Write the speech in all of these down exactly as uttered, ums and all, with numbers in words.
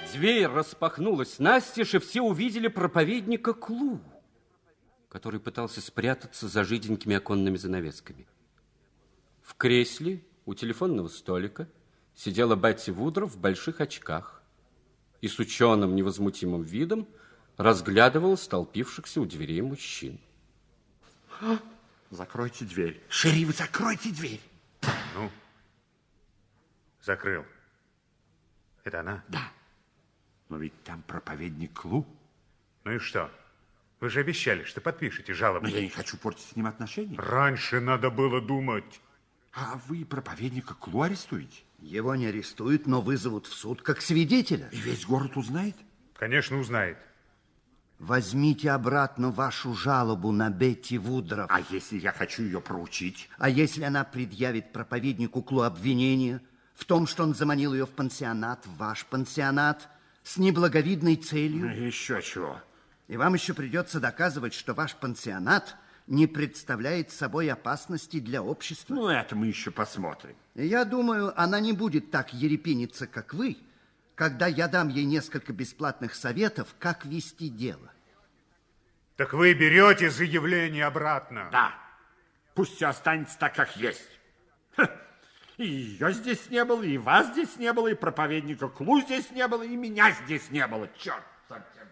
Дверь распахнулась настежь, и все увидели проповедника Клу, который пытался спрятаться за жиденькими оконными занавесками. В кресле у телефонного столика сидела Бетти Вудров в больших очках и с ученым невозмутимым видом разглядывала столпившихся у дверей мужчин. Закройте дверь. Шериф, закройте дверь. Ну, закрыл. Это она? Да. Но ведь там проповедник Клу. Ну и что? Вы же обещали, что подпишете жалобу. Но я не хочу портить с ним отношения. Раньше надо было думать. А вы проповедника Клу арестуете? Его не арестуют, но вызовут в суд как свидетеля. И весь город узнает? Конечно, узнает. Возьмите обратно вашу жалобу на Бетти Вудров. А если я хочу ее проучить? А если она предъявит проповеднику Клу обвинение в том, что он заманил ее в пансионат, в ваш пансионат, с неблаговидной целью? Ну, еще чего. И вам еще придется доказывать, что ваш пансионат не представляет собой опасности для общества. Ну, это мы еще посмотрим. Я думаю, она не будет так ерепениться, как вы, когда я дам ей несколько бесплатных советов, как вести дело. Так вы берете заявление обратно? Да. Пусть все останется так, как есть. Ха. И ее здесь не было, и вас здесь не было, и проповедника Клу здесь не было, и меня здесь не было. Черт совсем.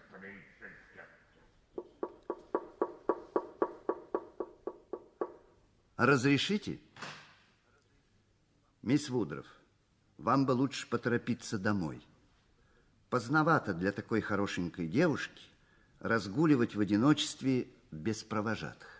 Разрешите? Мисс Вудров, вам бы лучше поторопиться домой. Поздновато для такой хорошенькой девушки разгуливать в одиночестве без провожатых.